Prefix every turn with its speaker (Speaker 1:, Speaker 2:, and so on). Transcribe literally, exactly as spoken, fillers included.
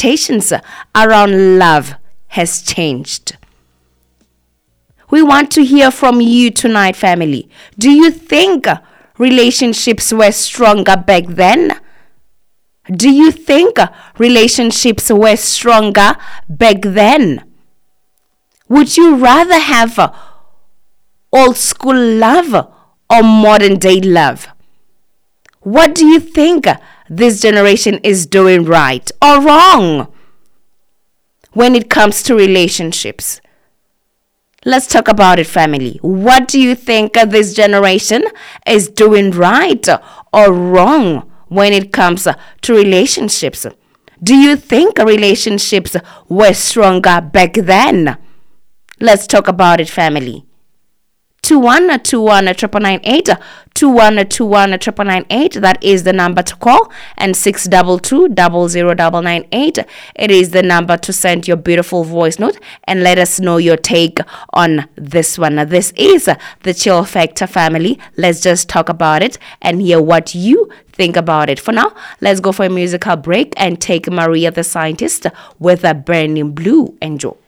Speaker 1: expectations around love has changed? We want to hear from you tonight, family. Do you think relationships were stronger back then? Do you think relationships were stronger back then? Would you rather have old school love or modern day love? What do you think this generation is doing right or wrong when it comes to relationships? Let's talk about it, family. What do you think this generation is doing right or wrong when it comes to relationships? Do you think relationships were stronger back then? Let's talk about it, family. two one two one nine nine eight, two one two one nine nine eight. That is the number to call, and six two two, zero zero nine nine eight. It is the number to send your beautiful voice note and let us know your take on this one. Now, this is the Chill Factor, family. Let's just talk about it and hear what you think about it. For now, let's go for a musical break and take Maria the Scientist with a Burning Blue. Enjoy.